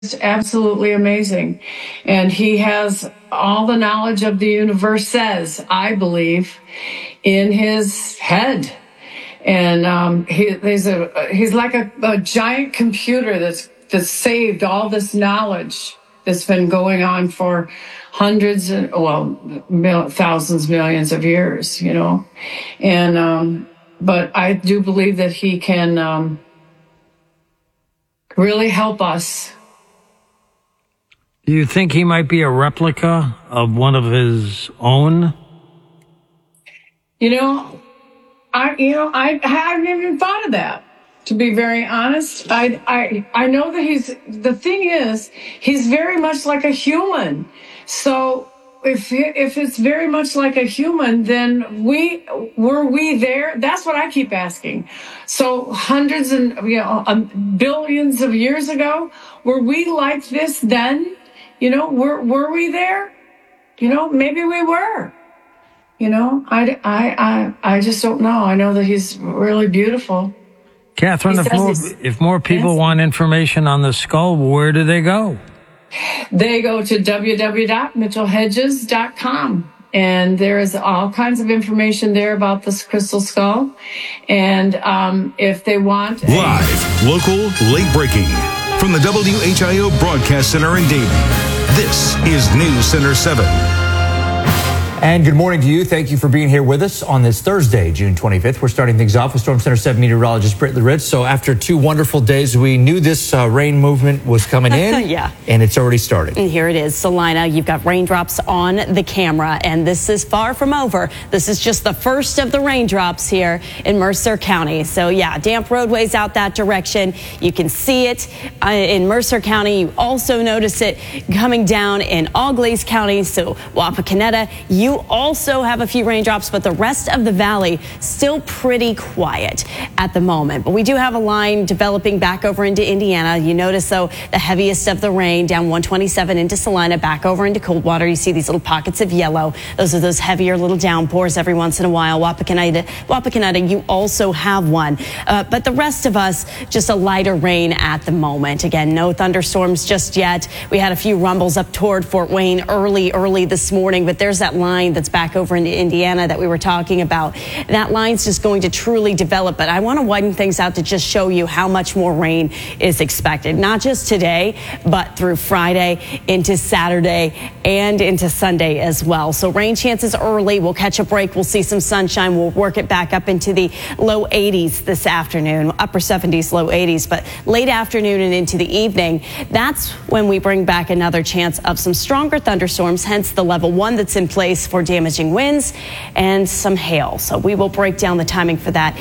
absolutely amazing. And he has all the knowledge of the universe, says, I believe, in his head. And he's like a giant computer that's saved all this knowledge that's been going on for hundreds and, thousands, millions of years, And but I do believe that he can really help us. Do you think he might be a replica of one of his own? I haven't even thought of that, to be very honest. I know that the thing is, he's very much like a human. So if it's very much like a human, then were we there? That's what I keep asking. So hundreds and billions of years ago, were we like this then? Were we there? Maybe we were. I just don't know. I know that he's really beautiful. Catherine, if more people want information on the skull, where do they go? They go to www.mitchellhedges.com. And there is all kinds of information there about this crystal skull. And if they want... Live, local, late breaking. From the WHIO Broadcast Center in Dayton, this is News Center 7. And good morning to you. Thank you for being here with us on this Thursday, June 25th. We're starting things off with Storm Center 7 meteorologist Brittany Ritz. So after 2 wonderful days, we knew this rain movement was coming in. Yeah. And it's already started. And here it is. Salina, you've got raindrops on the camera, and this is far from over. This is just the first of the raindrops here in Mercer County. So yeah, damp roadways out that direction. You can see it in Mercer County. You also notice it coming down in Auglaize County. So Wapakoneta, you also have a few raindrops, but the rest of the valley still pretty quiet at the moment. But we do have a line developing back over into Indiana. You notice, though, the heaviest of the rain down 127 into Salina, back over into Coldwater. You see these little pockets of yellow. Those are those heavier little downpours every once in a while. Wapakoneta, you also have one. But the rest of us, just a lighter rain at the moment. Again, no thunderstorms just yet. We had a few rumbles up toward Fort Wayne early this morning, but there's that line that's back over into Indiana that we were talking about. That line's just going to truly develop, but I want to widen things out to just show you how much more rain is expected, not just today, but through Friday into Saturday and into Sunday as well. So rain chances early. We'll catch a break. We'll see some sunshine. We'll work it back up into the low 80s this afternoon, upper 70s, low 80s, but late afternoon and into the evening, that's when we bring back another chance of some stronger thunderstorms, hence the level 1 that's in place for damaging winds and some hail. So we will break down the timing for that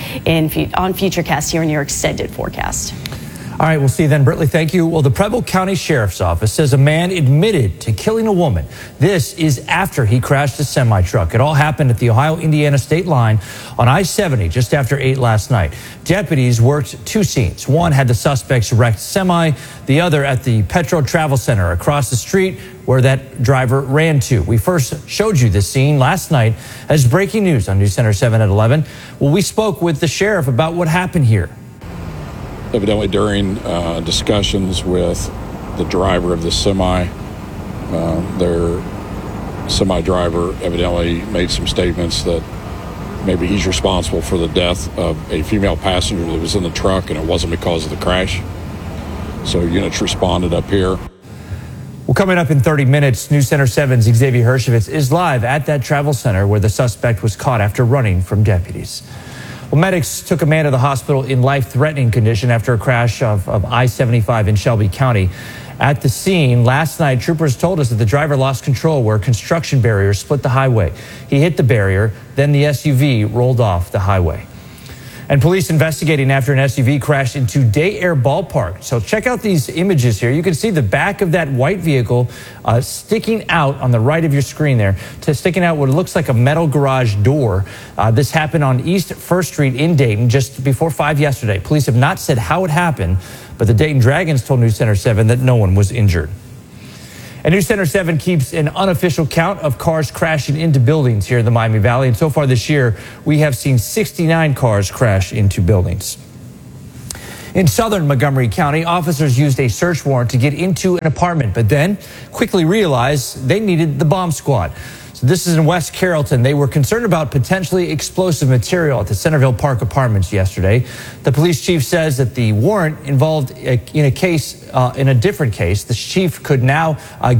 on Futurecast here in your extended forecast. All right, we'll see you then, Brittany. Thank you. Well, the Preble County Sheriff's Office says a man admitted to killing a woman. This is after he crashed a semi-truck. It all happened at the Ohio-Indiana state line on I-70 just after 8 last night. Deputies worked 2 scenes. One had the suspect's wrecked semi, the other at the Petro Travel Center across the street where that driver ran to. We first showed you this scene last night as breaking news on News Center 7 at 11. Well, we spoke with the sheriff about what happened here. Evidently during discussions with the driver of the semi, their semi driver evidently made some statements that maybe he's responsible for the death of a female passenger that was in the truck, and it wasn't because of the crash. So units responded up here. Well, coming up in 30 minutes, News Center 7's Xavier Hershevitz is live at that travel center where the suspect was caught after running from deputies. Well, medics took a man to the hospital in life-threatening condition after a crash of I-75 in Shelby County. At the scene last night, troopers told us that the driver lost control where construction barriers split the highway. He hit the barrier, then the SUV rolled off the highway. And police investigating after an SUV crashed into Day Air Ballpark. So check out these images here. You can see the back of that white vehicle sticking out on the right of your screen there, sticking out what looks like a metal garage door. This happened on East 1st Street in Dayton just before 5 yesterday. Police have not said how it happened, but the Dayton Dragons told News Center 7 that no one was injured. And News Center 7 keeps an unofficial count of cars crashing into buildings here in the Miami Valley. And so far this year, we have seen 69 cars crash into buildings. In southern Montgomery County, officers used a search warrant to get into an apartment, but then quickly realized they needed the bomb squad. So this is in West Carrollton. They were concerned about potentially explosive material at the Centerville Park Apartments yesterday. The police chief says that the warrant involved in a different case. The chief could not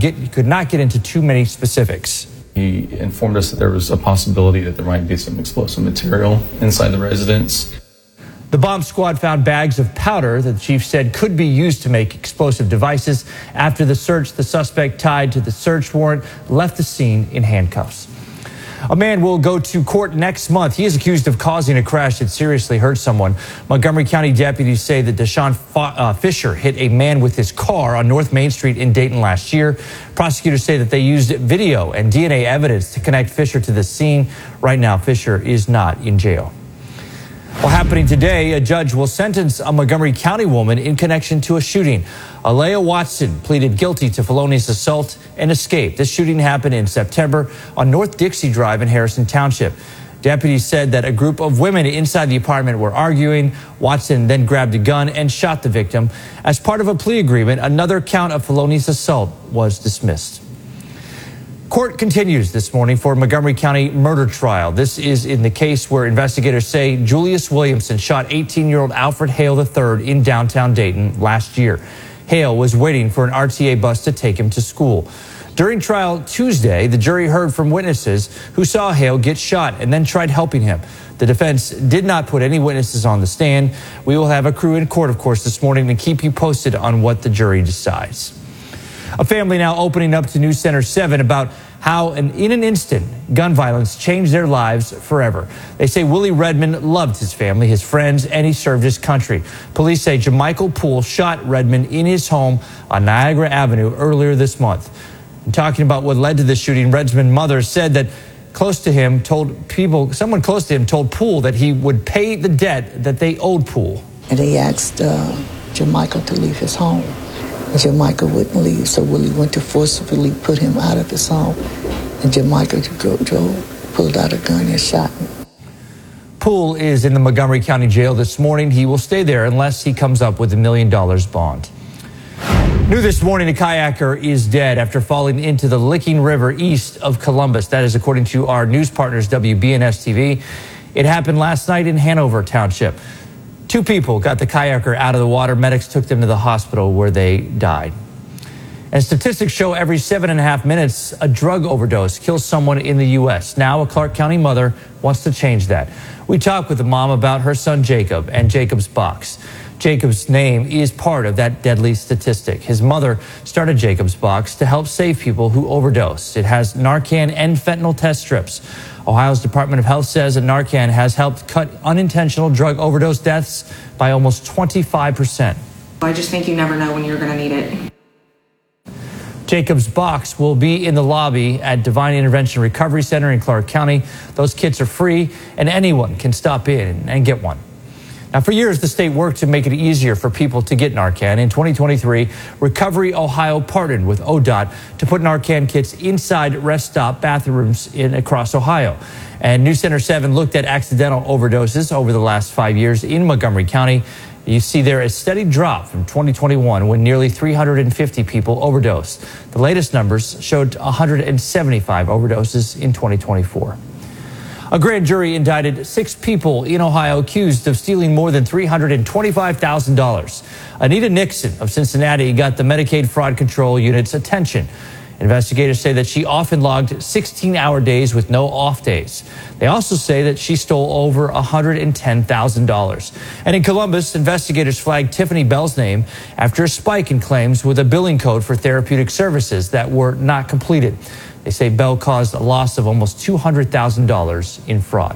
get into too many specifics. He informed us that there was a possibility that there might be some explosive material inside the residence. The bomb squad found bags of powder that the chief said could be used to make explosive devices. After the search, the suspect tied to the search warrant left the scene in handcuffs. A man will go to court next month. He is accused of causing a crash that seriously hurt someone. Montgomery County deputies say that Deshaun Fisher hit a man with his car on North Main Street in Dayton last year. Prosecutors say that they used video and DNA evidence to connect Fisher to the scene. Right now, Fisher is not in jail. Well, happening today, a judge will sentence a Montgomery County woman in connection to a shooting. Alea Watson pleaded guilty to felonious assault and escape. This shooting happened in September on North Dixie Drive in Harrison Township. Deputies said that a group of women inside the apartment were arguing. Watson then grabbed a gun and shot the victim. As part of a plea agreement, another count of felonious assault was dismissed. Court continues this morning for Montgomery County murder trial. This is in the case where investigators say Julius Williamson shot 18-year-old Alfred Hale III in downtown Dayton last year. Hale was waiting for an RTA bus to take him to school. During trial Tuesday, the jury heard from witnesses who saw Hale get shot and then tried helping him. The defense did not put any witnesses on the stand. We will have a crew in court, of course, this morning and keep you posted on what the jury decides. A family now opening up to News Center 7 about how in an instant, gun violence changed their lives forever. They say Willie Redmond loved his family, his friends, and he served his country. Police say Jamichael Poole shot Redmond in his home on Niagara Avenue earlier this month. And talking about what led to the shooting, Redmond's mother said that someone close to him told Poole that he would pay the debt that they owed Poole. And he asked Jamichael to leave his home. And Jamichael wouldn't leave, so Willie went to forcibly put him out of his home. And Jamichael pulled out a gun and shot him. Poole is in the Montgomery County Jail this morning. He will stay there unless he comes up with $1 million bond. New this morning, a kayaker is dead after falling into the Licking River east of Columbus. That is according to our news partners, WBNS TV. It happened last night in Hanover Township. 2 people got the kayaker out of the water. Medics took them to the hospital where they died. And statistics show every 7.5 minutes, a drug overdose kills someone in the U.S. Now, a Clark County mother wants to change that. We talked with the mom about her son, Jacob, and Jacob's Box. Jacob's name is part of that deadly statistic. His mother started Jacob's Box to help save people who overdose. It has Narcan and fentanyl test strips. Ohio's Department of Health says that Narcan has helped cut unintentional drug overdose deaths by almost 25%. I just think you never know when you're going to need it. Jacob's Box will be in the lobby at Divine Intervention Recovery Center in Clark County. Those kits are free, and anyone can stop in and get one. Now, for years, the state worked to make it easier for people to get Narcan. In 2023, Recovery Ohio partnered with ODOT to put Narcan kits inside rest stop bathrooms across Ohio. And News Center 7 looked at accidental overdoses over the last 5 years in Montgomery County. You see there a steady drop from 2021 when nearly 350 people overdosed. The latest numbers showed 175 overdoses in 2024. A grand jury indicted 6 people in Ohio accused of stealing more than $325,000. Anita Nixon of Cincinnati got the Medicaid Fraud Control Unit's attention. Investigators say that she often logged 16-hour days with no off days. They also say that she stole over $110,000. And in Columbus, investigators flagged Tiffany Bell's name after a spike in claims with a billing code for therapeutic services that were not completed. They say Bell caused a loss of almost $200,000 in fraud.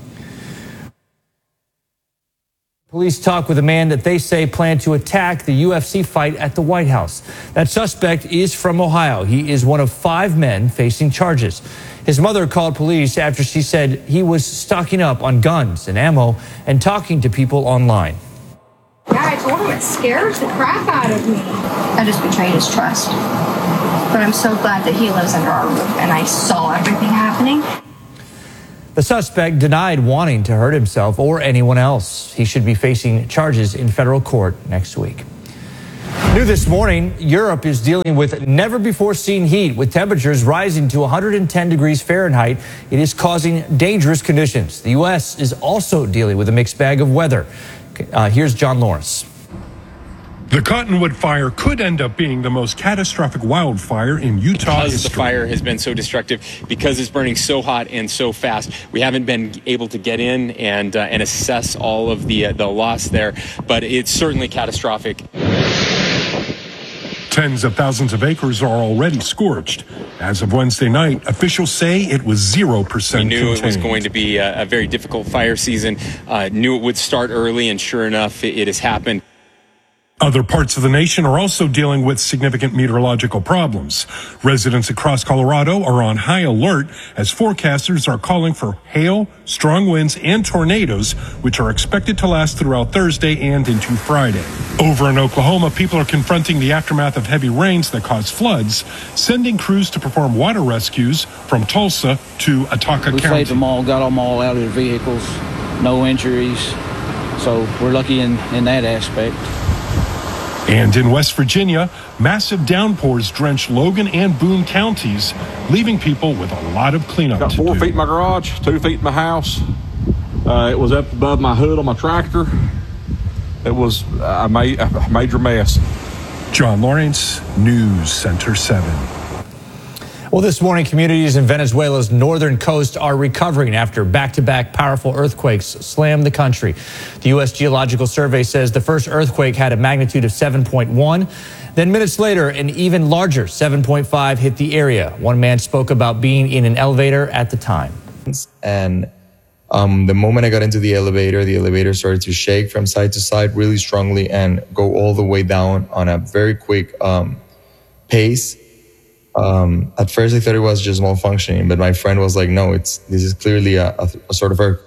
Police talk with a man that they say planned to attack the UFC fight at the White House. That suspect is from Ohio. He is one of 5 men facing charges. His mother called police after she said he was stocking up on guns and ammo and talking to people online. Yeah, I told him it scares the crap out of me. I just betrayed his trust. But I'm so glad that he lives under our roof and I saw everything happening. The suspect denied wanting to hurt himself or anyone else. He should be facing charges in federal court next week. New this morning, Europe is dealing with never-before-seen heat, with temperatures rising to 110 degrees Fahrenheit. It is causing dangerous conditions. The U.S. is also dealing with a mixed bag of weather. Here's John Lawrence. The Cottonwood Fire could end up being the most catastrophic wildfire in Utah history. Because the fire has been so destructive, because it's burning so hot and so fast, we haven't been able to get in and assess all of the loss there, but it's certainly catastrophic. Tens of thousands of acres are already scorched. As of Wednesday night, officials say it was 0% contained. We knew it was going to be a very difficult fire season, knew it would start early, and sure enough, it has happened. Other parts of the nation are also dealing with significant meteorological problems. Residents across Colorado are on high alert as forecasters are calling for hail, strong winds, and tornadoes, which are expected to last throughout Thursday and into Friday. Over in Oklahoma, people are confronting the aftermath of heavy rains that cause floods, sending crews to perform water rescues from Tulsa to Ataka County. We saved them all, got them all out of their vehicles, no injuries, so we're lucky in that aspect. And in West Virginia, massive downpours drenched Logan and Boone counties, leaving people with a lot of cleanup to do. Got 4 feet in my garage, 2 feet in my house. It was up above my hood on my tractor. It was a major mess. John Lawrence, News Center 7. Well, this morning, communities in Venezuela's northern coast are recovering after back-to-back powerful earthquakes slammed the country. The U.S. Geological Survey says the first earthquake had a magnitude of 7.1. Then minutes later, an even larger 7.5 hit the area. One man spoke about being in an elevator at the time. And the moment I got into the elevator started to shake from side to side really strongly and go all the way down on a very quick pace. At first I thought it was just malfunctioning, but my friend was like, no, this is clearly a sort of earthquake.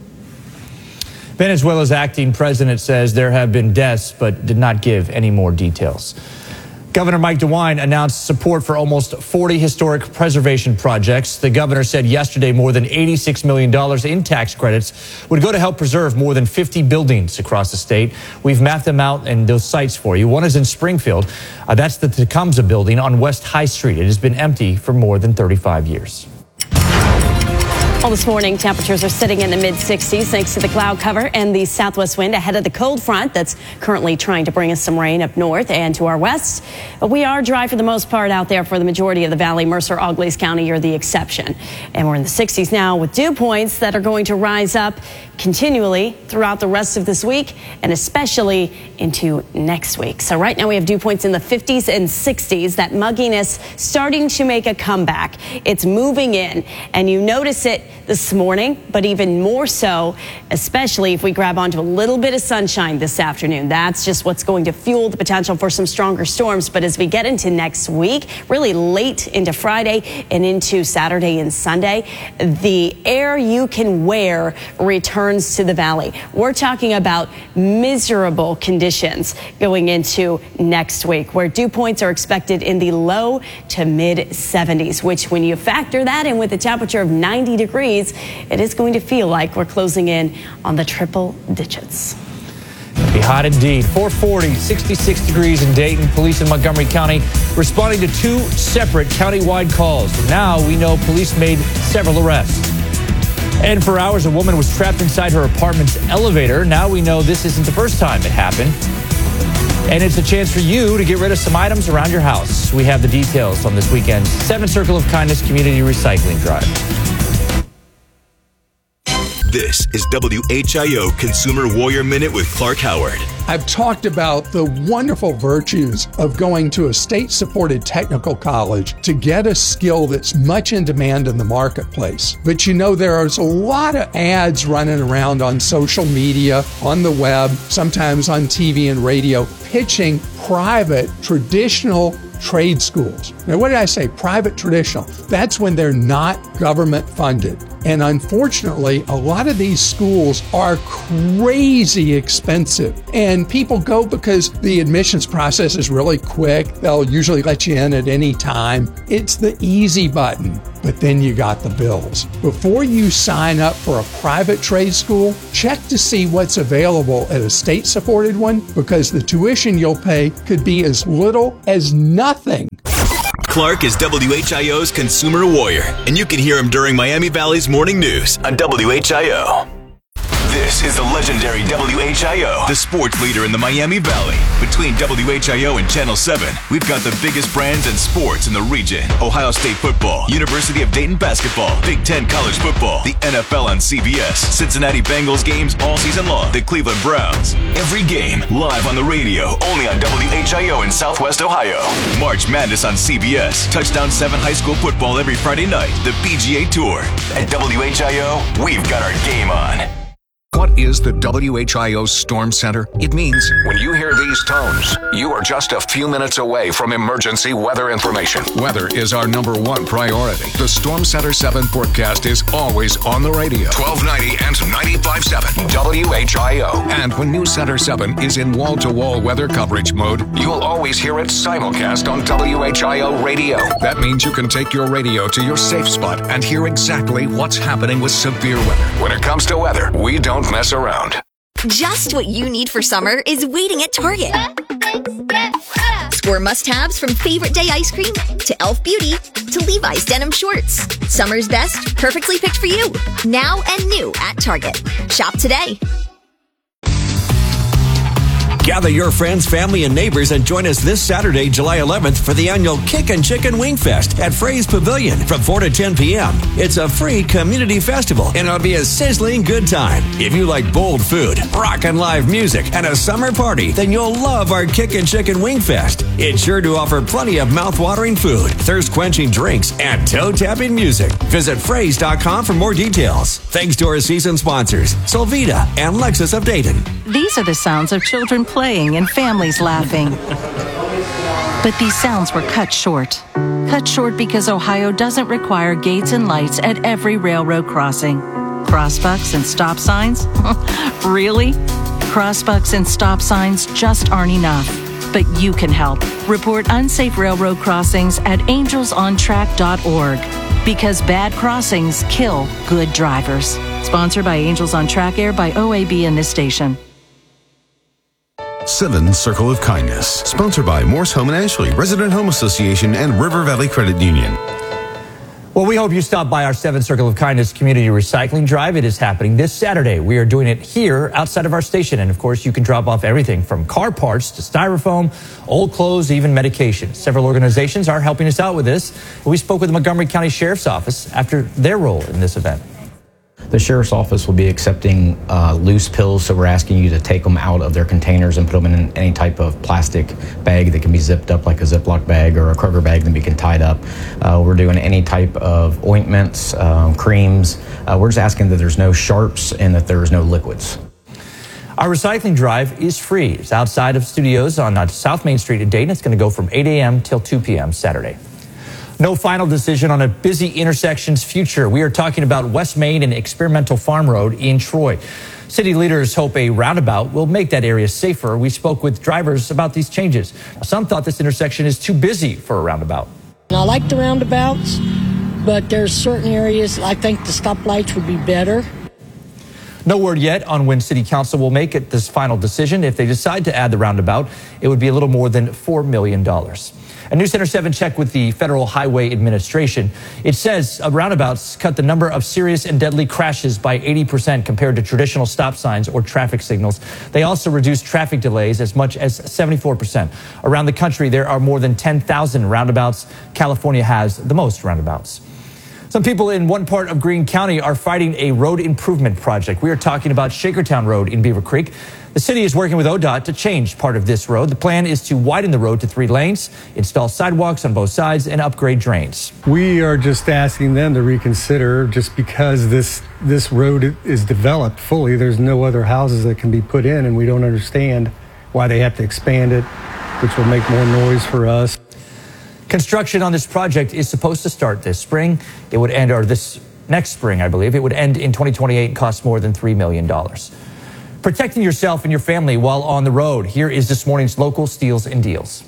Venezuela's acting president says there have been deaths, but did not give any more details. Governor Mike DeWine announced support for almost 40 historic preservation projects. The governor said yesterday more than $86 million in tax credits would go to help preserve more than 50 buildings across the state. We've mapped them out and those sites for you. One is in Springfield. That's the Tecumseh building on West High Street. It has been empty for more than 35 years. Well, this morning, temperatures are sitting in the mid-60s thanks to the cloud cover and the southwest wind ahead of the cold front that's currently trying to bring us some rain up north and to our west. But we are dry for the most part out there for the majority of the valley. Mercer, Auglaize County are the exception. And we're in the 60s now with dew points that are going to rise up continually throughout the rest of this week and especially into next week. So right now we have dew points in the 50s and 60s. That mugginess starting to make a comeback. It's moving in, and you notice it this morning, but even more so, especially if we grab onto a little bit of sunshine this afternoon. That's just what's going to fuel the potential for some stronger storms. But as we get into next week, really late into Friday and into Saturday and Sunday, the air you can wear returns to the valley. We're talking about miserable conditions going into next week, where dew points are expected in the low to mid 70s, which when you factor that in with a temperature of 90 degrees, it is going to feel like we're closing in on the triple digits. It'll be hot indeed. 440, 66 degrees in Dayton. Police in Montgomery County responding to 2 separate countywide calls. Now we know police made several arrests. And for hours, a woman was trapped inside her apartment's elevator. Now we know this isn't the first time it happened. And it's a chance for you to get rid of some items around your house. We have the details on this weekend's 7 Circle of Kindness Community Recycling Drive. This is WHIO Consumer Warrior Minute with Clark Howard. I've talked about the wonderful virtues of going to a state-supported technical college to get a skill that's much in demand in the marketplace. But you know, there's a lot of ads running around on social media, on the web, sometimes on TV and radio, pitching private, traditional trade schools. Now, what did I say? Private, traditional. That's when they're not government funded. And unfortunately, a lot of these schools are crazy expensive. And people go because the admissions process is really quick. They'll usually let you in at any time. It's the easy button. But then you got the bills. Before you sign up for a private trade school, check to see what's available at a state-supported one, because the tuition you'll pay could be as little as nothing. Clark is WHIO's consumer warrior, and you can hear him during Miami Valley's morning news on WHIO. This is the legendary WHIO, the sports leader in the Miami Valley. Between WHIO and Channel 7, we've got the biggest brands and sports in the region. Ohio State football, University of Dayton basketball, Big Ten college football, the NFL on CBS, Cincinnati Bengals games all season long, the Cleveland Browns. Every game live on the radio, only on WHIO in Southwest Ohio. March Madness on CBS, Touchdown 7 high school football every Friday night, the PGA Tour. At WHIO, we've got our game on. What is the WHIO Storm Center? It means when you hear these tones, you are just a few minutes away from emergency weather information. Weather is our #1 priority. The Storm Center 7 forecast is always on the radio. 1290 and 95.7 WHIO. And when News Center 7 is in wall-to-wall weather coverage mode, you'll always hear it simulcast on WHIO radio. That means you can take your radio to your safe spot and hear exactly what's happening with severe weather. When it comes to weather, we don't mess around. Just what you need for summer is waiting at Target. Score must-haves from Favorite Day ice cream to Elf Beauty to Levi's denim shorts. Summer's best, perfectly picked for you. Now and new at Target. Shop today. Gather your friends, family, and neighbors and join us this Saturday, July 11th for the annual Kickin' Chicken Wing Fest at Fray's Pavilion from 4 to 10 p.m. It's a free community festival, and it'll be a sizzling good time. If you like bold food, rockin' live music, and a summer party, then you'll love our Kickin' Chicken Wing Fest. It's sure to offer plenty of mouth-watering food, thirst-quenching drinks, and toe-tapping music. Visit Frays.com for more details. Thanks to our season sponsors, Solvita and Lexus of Dayton. These are the sounds of children playing and families laughing. But these sounds were cut short. Cut short because Ohio doesn't require gates and lights at every railroad crossing. Crossbucks and stop signs? Really? Crossbucks and stop signs just aren't enough. But you can help. Report unsafe railroad crossings at angelsontrack.org. Because bad crossings kill good drivers. Sponsored by Angels on Track, aired by OAB and this station. 7 Circle of Kindness, sponsored by Morse Home and Ashley, Resident Home Association, and River Valley Credit Union. Well, we hope you stop by our 7 Circle of Kindness community recycling drive. It is happening this Saturday. We are doing it here outside of our station. And of course, you can drop off everything from car parts to styrofoam, old clothes, even medication. Several organizations are helping us out with this. We spoke with the Montgomery County Sheriff's Office after their role in this event. The Sheriff's Office will be accepting loose pills, so we're asking you to take them out of their containers and put them in any type of plastic bag that can be zipped up, like a Ziploc bag or a Kroger bag that we can tie it up. We're doing any type of ointments, creams. We're just asking that there's no sharps and that there's no liquids. Our recycling drive is free. It's outside of studios on South Main Street in Dayton. It's going to go from 8 a.m. till 2 p.m. Saturday. No final decision on a busy intersection's future. We are talking about West Main and Experimental Farm Road in Troy. City leaders hope a roundabout will make that area safer. We spoke with drivers about these changes. Some thought this intersection is too busy for a roundabout. I like the roundabouts, but there's certain areas I think the stoplights would be better. No word yet on when City Council will make it this final decision. If they decide to add the roundabout, it would be a little more than $4 million. A News Center 7 check with the Federal Highway Administration. It says roundabouts cut the number of serious and deadly crashes by 80% compared to traditional stop signs or traffic signals. They also reduce traffic delays as much as 74%. Around the country, there are more than 10,000 roundabouts. California has the most roundabouts. Some people in one part of Greene County are fighting a road improvement project. We are talking about Shakertown Road in Beaver Creek. The city is working with ODOT to change part of this road. The plan is to widen the road to 3 lanes, install sidewalks on both sides, and upgrade drains. We are just asking them to reconsider, just because this road is developed fully. There's no other houses that can be put in, and we don't understand why they have to expand it, which will make more noise for us. Construction on this project is supposed to start this spring. It would end, or this next spring, I believe. It would end in 2028 and cost more than $3 million. Protecting yourself and your family while on the road. Here is this morning's local steals and deals.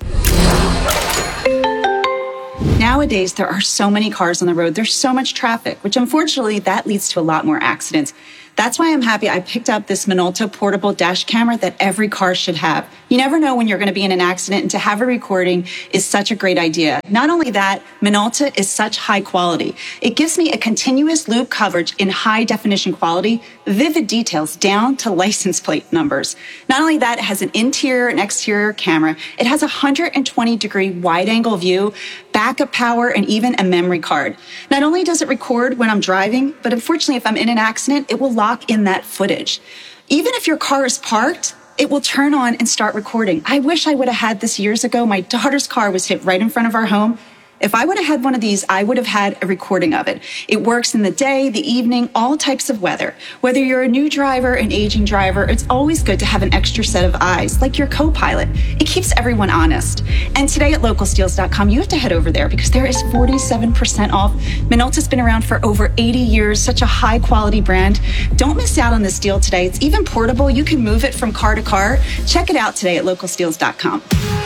Nowadays, there are so many cars on the road. There's so much traffic, which unfortunately that leads to a lot more accidents. That's why I'm happy I picked up this Minolta portable dash camera that every car should have. You never know when you're going to be in an accident, and to have a recording is such a great idea. Not only that, Minolta is such high quality. It gives me a continuous loop coverage in high definition quality, vivid details down to license plate numbers. Not only that, it has an interior and exterior camera. It has a 120-degree wide-angle view, backup power, and even a memory card. Not only does it record when I'm driving, but unfortunately, if I'm in an accident, it will lock in that footage. Even if your car is parked, it will turn on and start recording. I wish I would have had this years ago. My daughter's car was hit right in front of our home. If I would have had one of these, I would have had a recording of it. It works in the day, the evening, all types of weather. Whether you're a new driver, an aging driver, it's always good to have an extra set of eyes, like your co-pilot. It keeps everyone honest. And today at localsteals.com, you have to head over there because there is 47% off. Minolta's been around for over 80 years, such a high quality brand. Don't miss out on this deal today. It's even portable. You can move it from car to car. Check it out today at localsteals.com.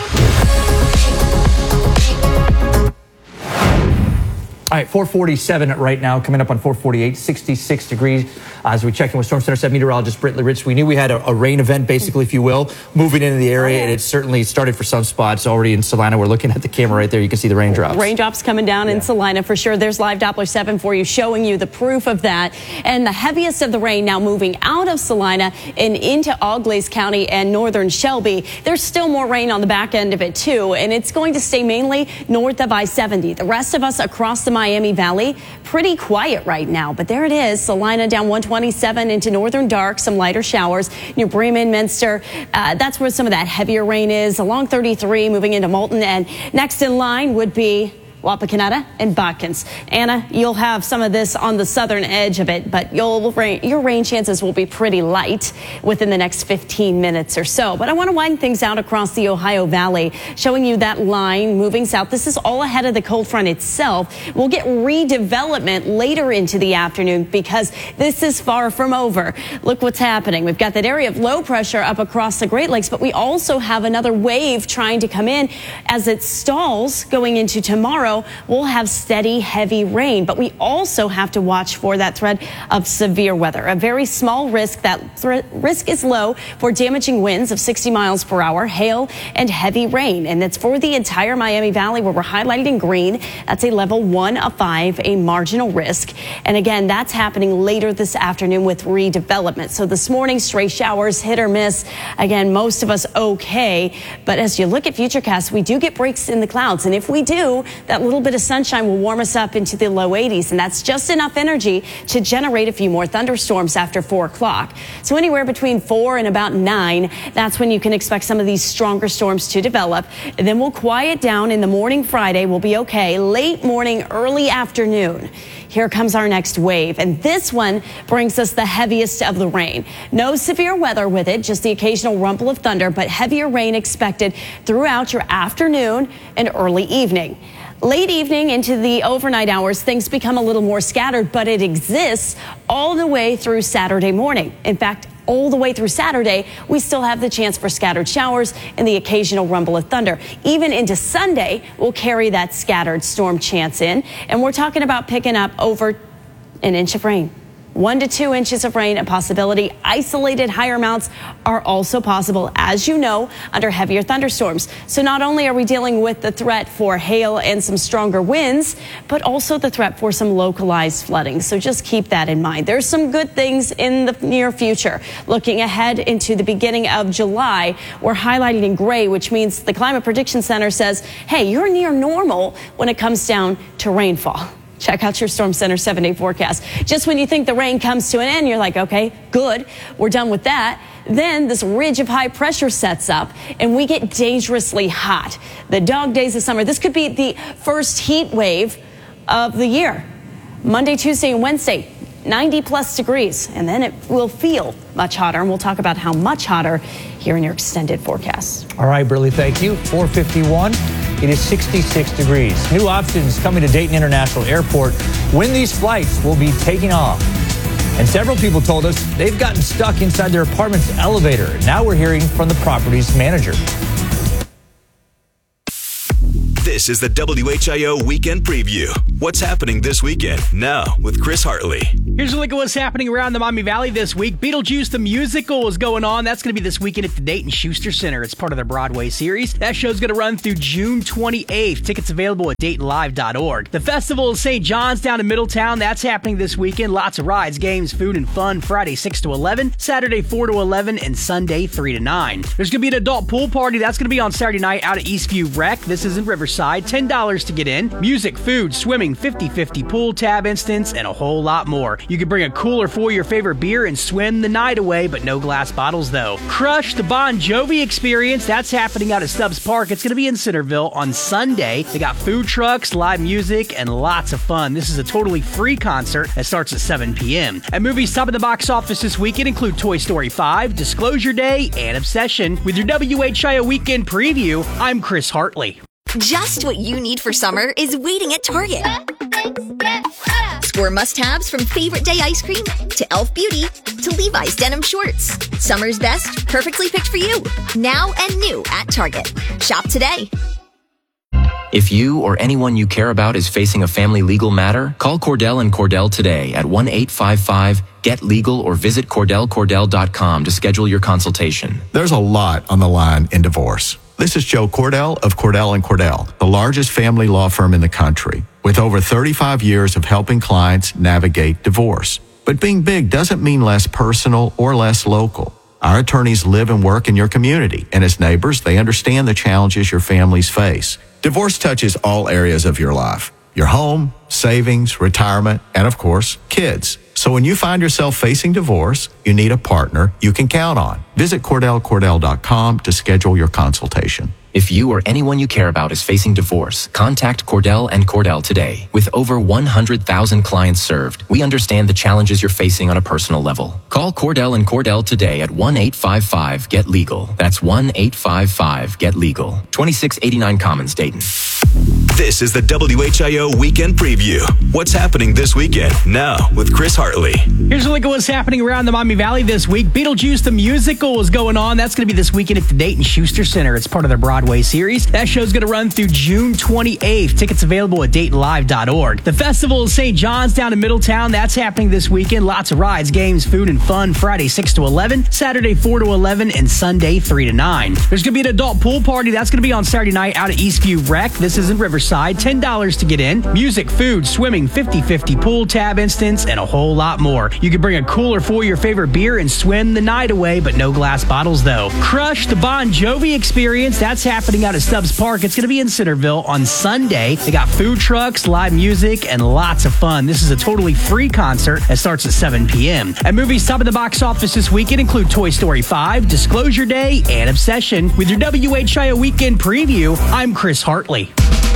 All right, 447 right now, coming up on 448, 66 degrees. As we check in with Storm Center 7 meteorologist Brittany Rich, we knew we had a rain event, basically, if you will, moving into the area, and it certainly started for some spots already in Salina. We're looking at the camera right there. You can see the raindrops. Raindrops coming down in Salina for sure. There's live Doppler 7 for you, showing you the proof of that. And the heaviest of the rain now moving out of Salina and into Auglaize County and northern Shelby. There's still more rain on the back end of it, too, and it's going to stay mainly north of I-70. The rest of us across the Miami Valley, pretty quiet right now, but there it is. Salina down 127 into northern Dark, some lighter showers near Bremen, Minster. That's where some of that heavier rain is. Along 33, moving into Moulton, and next in line would be Wapakoneta and Botkins. Anna, you'll have some of this on the southern edge of it, but your rain chances will be pretty light within the next 15 minutes or so. But I want to widen things out across the Ohio Valley, showing you that line moving south. This is all ahead of the cold front itself. We'll get redevelopment later into the afternoon because this is far from over. Look what's happening. We've got that area of low pressure up across the Great Lakes, but we also have another wave trying to come in. As it stalls going into tomorrow, we'll have steady, heavy rain, but we also have to watch for that threat of severe weather. A very small risk. That risk is low for damaging winds of 60 miles per hour, hail, and heavy rain. And it's for the entire Miami Valley, where we're highlighted in green. That's a level 1 of 5, a marginal risk. And again, that's happening later this afternoon with redevelopment. So this morning, stray showers, hit or miss. Again, most of us okay. But as you look at futurecasts, we do get breaks in the clouds. And if we do, that little bit of sunshine will warm us up into the low 80s, and that's just enough energy to generate a few more thunderstorms after 4 o'clock. So anywhere between 4 and about 9, that's when you can expect some of these stronger storms to develop. And then we'll quiet down in the morning Friday. We'll be okay. Late morning, early afternoon. Here comes our next wave, and this one brings us the heaviest of the rain. No severe weather with it, just the occasional rumble of thunder, but heavier rain expected throughout your afternoon and early evening. Late evening into the overnight hours, things become a little more scattered, but it exists all the way through Saturday morning. In fact, all the way through Saturday, we still have the chance for scattered showers and the occasional rumble of thunder. Even into Sunday, we'll carry that scattered storm chance in, and we're talking about picking up over an inch of rain. 1 to 2 inches of rain, a possibility. Isolated higher amounts are also possible, as you know, under heavier thunderstorms. So not only are we dealing with the threat for hail and some stronger winds, but also the threat for some localized flooding. So just keep that in mind. There's some good things in the near future. Looking ahead into the beginning of July, we're highlighted in gray, which means the Climate Prediction Center says, hey, you're near normal when it comes down to rainfall. Check out your Storm Center 7-day forecast. Just when you think the rain comes to an end, you're like, okay, good, we're done with that. Then this ridge of high pressure sets up and we get dangerously hot. The dog days of summer. This could be the first heat wave of the year. Monday, Tuesday, and Wednesday, 90 plus degrees. And then it will feel much hotter. And we'll talk about how much hotter here in your extended forecast. All right, Burley, thank you. 4:51. It is 66 degrees. New options coming to Dayton International Airport when these flights will be taking off. And several people told us they've gotten stuck inside their apartment's elevator. Now we're hearing from the property's manager. This is the WHIO Weekend Preview. What's happening this weekend? Now with Chris Hartley. Here's a look at what's happening around the Miami Valley this week. Beetlejuice the Musical is going on. That's going to be this weekend at the Dayton Schuster Center. It's part of their Broadway series. That show's going to run through June 28th. Tickets available at DaytonLive.org. The Festival of St. John's down in Middletown. That's happening this weekend. Lots of rides, games, food, and fun. Friday 6 to 11, Saturday 4 to 11, and Sunday 3 to 9. There's going to be an adult pool party. That's going to be on Saturday night out at Eastview Rec. This is in Riverside. $10 to get in. Music, food, swimming, 50-50 pool tab instance, and a whole lot more. You can bring a cooler for your favorite beer and swim the night away, but no glass bottles though. Crush the Bon Jovi experience. That's happening out at Stubbs Park. It's going to be in Centerville on Sunday. They got food trucks, live music, and lots of fun. This is a totally free concert that starts at 7 p.m. And movies top of the box office this weekend include Toy Story 5, Disclosure Day, and Obsession. With your WHIO Weekend Preview, I'm Chris Hartley. Just what you need for summer is waiting at Target. Score must-haves from Favorite Day ice cream to e.l.f. Beauty to Levi's denim shorts. Summer's best, perfectly picked for you. Now and new at Target. Shop today. If you or anyone you care about is facing a family legal matter, call Cordell and Cordell today at 1-855-GET-LEGAL or visit CordellCordell.com to schedule your consultation. There's a lot on the line in divorce. This is Joe Cordell of Cordell & Cordell, the largest family law firm in the country, with over 35 years of helping clients navigate divorce. But being big doesn't mean less personal or less local. Our attorneys live and work in your community, and as neighbors, they understand the challenges your families face. Divorce touches all areas of your life: your home, savings, retirement, and of course, kids. So when you find yourself facing divorce, you need a partner you can count on. Visit CordellCordell.com to schedule your consultation. If you or anyone you care about is facing divorce, contact Cordell and Cordell today. With over 100,000 clients served, we understand the challenges you're facing on a personal level. Call Cordell and Cordell today at 1-855-GET-LEGAL. That's 1-855-GET-LEGAL. 2689 Commons, Dayton. This is the WHIO Weekend Preview. What's happening this weekend? Now with Chris Hartley. Here's a look at what's happening around the Miami Valley this week. Beetlejuice the Musical is going on. That's going to be this weekend at the Dayton Schuster Center. It's part of their Broadway series. That show's going to run through June 28th. Tickets available at DaytonLive.org. The Festival of St. John's down in Middletown. That's happening this weekend. Lots of rides, games, food, and fun. Friday 6 to 11, Saturday 4 to 11, and Sunday 3 to 9. There's going to be an adult pool party. That's going to be on Saturday night out at Eastview Rec. This is in Riverside. $10 to get in. Music, food, swimming, 50-50 pool tab instance, and a whole lot more. You can bring a cooler for your favorite beer and swim the night away, but no glass bottles though. Crush the Bon Jovi experience. That's happening out at Stubbs Park. It's going to be in Centerville on Sunday. They got food trucks, live music, and lots of fun. This is a totally free concert that starts at 7 p.m. And movies top of the box office this weekend include Toy Story 5, Disclosure Day, and Obsession. With your WHIO Weekend Preview, I'm Chris Hartley.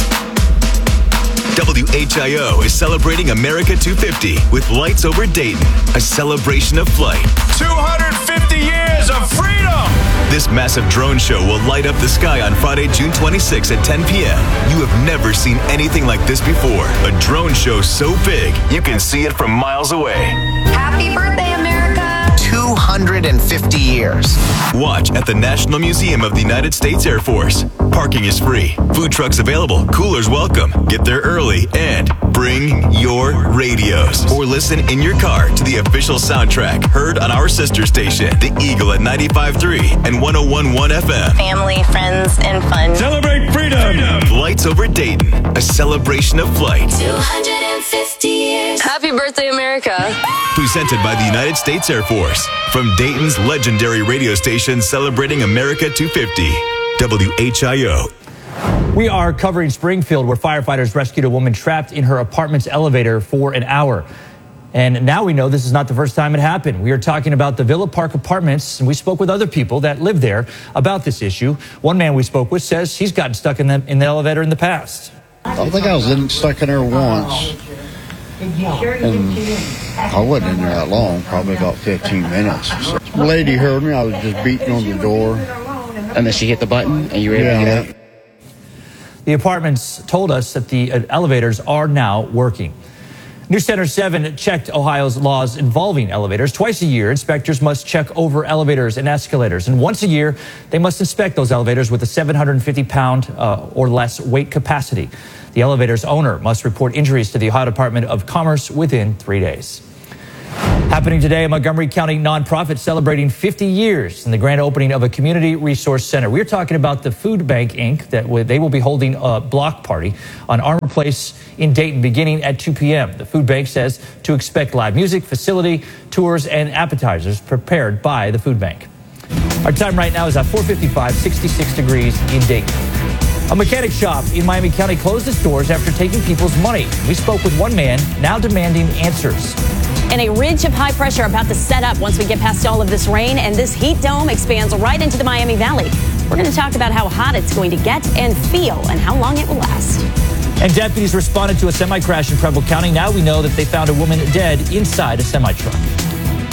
WHIO is celebrating America 250 with Lights Over Dayton, a celebration of flight. 250 years of freedom! This massive drone show will light up the sky on Friday, June 26 at 10 p.m. You have never seen anything like this before. A drone show so big, you can see it from miles away. Happy birthday, America! 250 years. Watch at the National Museum of the United States Air Force. Parking is free. Food trucks available. Coolers welcome. Get there early and bring your radios. Or listen in your car to the official soundtrack heard on our sister station, The Eagle at 95.3 and 101.1 FM. Family, friends, and fun. Celebrate freedom! Lights Over Dayton, a celebration of flight. 250 years. Happy birthday, America. Presented by the United States Air Force. From Dayton's legendary radio station celebrating America 250. WHIO. We are covering Springfield, where firefighters rescued a woman trapped in her apartment's elevator for an hour. And now we know this is not the first time it happened. We are talking about the Villa Park Apartments, and we spoke with other people that live there about this issue. One man we spoke with says he's gotten stuck in the elevator in the past. I think I was stuck in there once. And I wasn't in there that long, probably about 15 minutes. So the lady heard me. I was just beating on the door. And then she hit the button, and you were able to get out? The apartments told us that the elevators are now working. News Center 7 checked Ohio's laws involving elevators. Twice a year, inspectors must check over elevators and escalators. And once a year, they must inspect those elevators with a 750-pound or less weight capacity. The elevator's owner must report injuries to the Ohio Department of Commerce within 3 days. Happening today, a Montgomery County nonprofit celebrating 50 years in the grand opening of a community resource center. We're talking about the Food Bank, Inc. They will be holding a block party on Armour Place in Dayton beginning at 2 p.m. The Food Bank says to expect live music, facility, tours, and appetizers prepared by the Food Bank. Our time right now is at 4:55, 66 degrees in Dayton. A mechanic shop in Miami County closed its doors after taking people's money. We spoke with one man now demanding answers. And a ridge of high pressure about to set up once we get past all of this rain, and this heat dome expands right into the Miami Valley. We're going to talk about how hot it's going to get and feel and how long it will last. And deputies responded to a semi-crash in Preble County. Now we know that they found a woman dead inside a semi-truck.